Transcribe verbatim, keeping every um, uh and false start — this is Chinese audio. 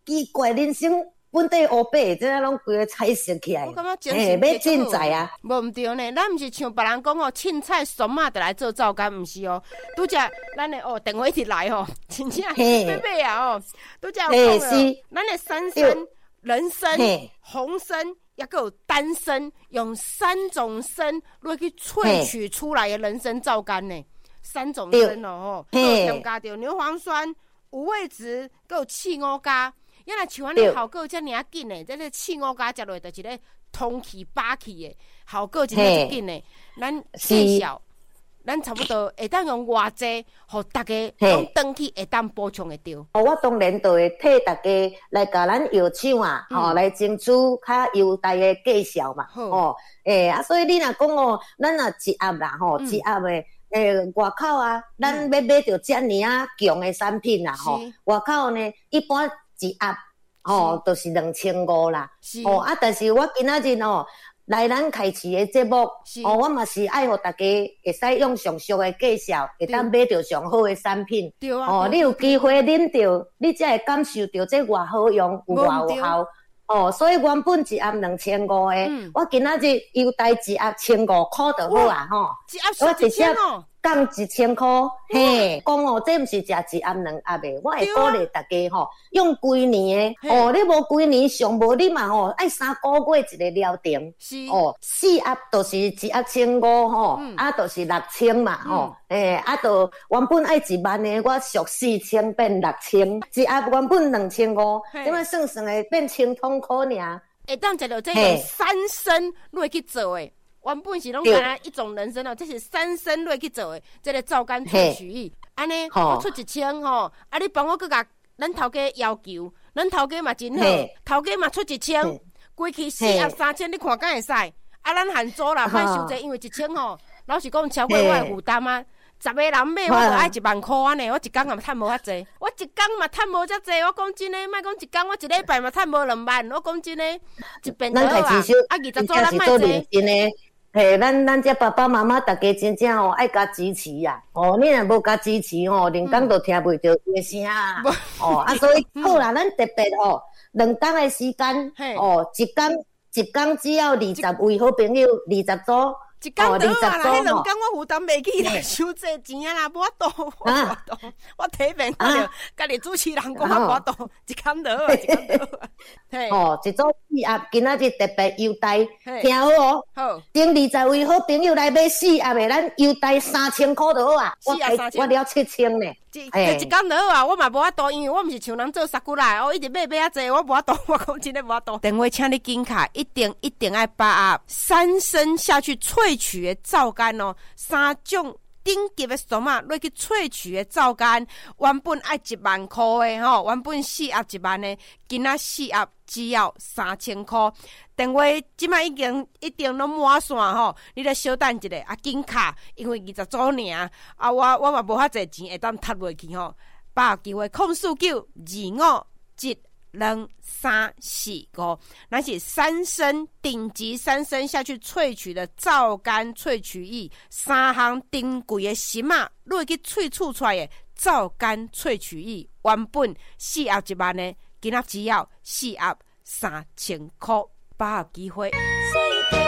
奇怪，人生本地乌白，这样拢规个彩色起来。 我感觉精嘿， 神要凊彩啊！ 无毋对呢，咱毋是像别人讲哦，凊彩爽啊，就来做皂干，毋是哦。拄则咱的哦，电话一直来哦，真正要买啊哦。拄则有讲哦，咱的三参、人参、红参。也有丹参，用三种参来去萃取出来的人参皂干呢。三种参哦，吼，添加着牛磺酸、五味子，还有刺五加。原来像安尼效果遮尔啊紧呢，这个刺五加食落就是咧通气霸气的，效果真正紧呢。咱介绍。咱差不多会当用偌济，互大家拢转去会当补充会到。 我当然就会替大家来甲咱药厂啊，吼、嗯、来争取较优待的价销嘛。哦，诶、欸、啊，所以你若讲哦，咱若一盒啦，吼、嗯，一盒的诶外口啊，咱要买到遮尔啊强的产品啦，吼、嗯，外口呢一般一盒吼都是两千五啦。哦啊，但是我今仔日哦。来咱开市的节目，哦，我嘛是爱互大家会使用上俗的介绍，会当买到上好的产品。对啊，哦，你有机会啉到，你才会感受到这偌好用，有偌有效。哦，所以原本一盒两千五的，嗯、我今仔日优待一盒千五块就好啊，吼。 一盒一千哦。 降一千块，嘿，讲哦，这毋是食一盒两盒的，我会鼓励大家吼，用规年的，哦，你无规年上无你嘛吼，爱三个月一个了定，是哦，四盒就是一盒千五吼，嗯、啊，就是六千嘛吼，诶、嗯，啊，就原本爱一万的，我俗四千变六千，一盒原本两千五，怎么算算的变清通块尔？ 会当食到这种三参落去做诶。原本是拢干一种人参哦，这是三参类去做的，这个皂干萃取液，安尼我出一千吼，啊你帮我搁甲咱头家要求，咱头家嘛真好，头家嘛出一千，规期四盒三千，你看敢会使？啊咱含租啦，莫收济，因为一千吼，老实讲超过我的负担啊。十个人买，我就爱一万块安尼，我一工也趁无遐济，我一工嘛趁无遮济。我讲真诶，莫讲一工，我一礼拜嘛趁无两万。我讲真诶，一便当啊，啊二十组咱卖济。 嘿，咱咱这爸爸妈妈大家真正哦爱甲支持啊！哦，你若无甲支持哦，连讲都听袂到伊声啊！哦，啊，所以好啦，咱特别哦，两天的时间哦，一工一工只要二十位好朋友，二十组。 一工就好啊啦，迄两工我负担袂起啦，收这钱啊啦，无法度，无法度，我体面看着，家己主持人讲我无法度，一工就好，一工就好。 哦，一组四盒，今仔日特别优待，听好哦。好，等二十位好朋友来买四盒的，咱优待三千块就好啊。 四盒三千， 我了七千呢。 一一工就好啊，我嘛无法度，因为我毋是像人做杀骨来，我一直买买啊济，我无法度，我讲真诶无法度。电话请你紧卡，一定一定爱把握三参下去萃取的皂干哦，三种顶级的酸啊，落去萃取的皂干，原本爱一万块的吼，原本四盒一万的，今仔四盒只要三千块。电话即摆已经一定拢满线吼，你来稍等一下啊，紧卡，因为二十组尔啊，我我嘛无遐济钱会当摊落去吼，把握机会控诉九二五一两三四五，那是三参顶级三参下去萃取的皂干萃取液，三项珍贵的心啊，落去萃取出来的皂干萃取液，原本四盒一万的，今仔只要四盒三千块，把握机会。